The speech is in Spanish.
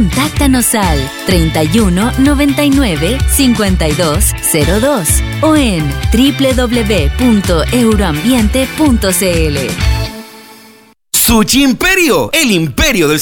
Contáctanos al 31 99 52 02 o en www.euroambiente.cl. Sushi Imperio, el imperio del